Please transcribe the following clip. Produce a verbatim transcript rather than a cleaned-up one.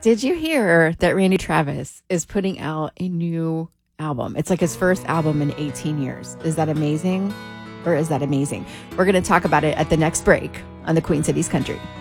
Did you hear that Randy Travis is putting out a new album? It's like his first album in eighteen years. Is that amazing? Or is that amazing? We're going to talk about it at the next break on the Queen Cities Country.